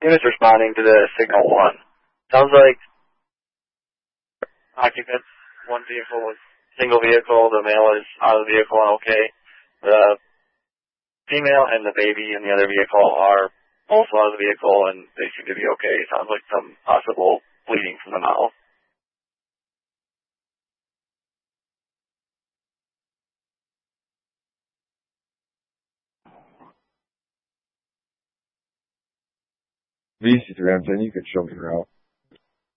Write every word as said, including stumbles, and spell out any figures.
Units responding to the signal one. Sounds like occupants, one vehicle is single vehicle, the male is out of the vehicle and okay. The female and the baby in the other vehicle are also out of the vehicle and they seem to be okay. Sounds like some possible bleeding from the mouth. V C three, I'm saying you could show me your route.